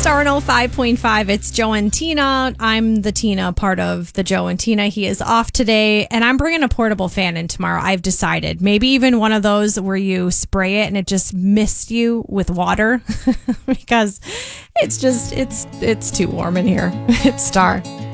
Star 105.5. It's Joe and Tina. I'm the Tina part of the Joe and Tina. He is off today, and I'm bringing a portable fan in tomorrow. I've decided. Maybe even one of those where you spray it and it just mists you with water because it's too warm in here. It's Star.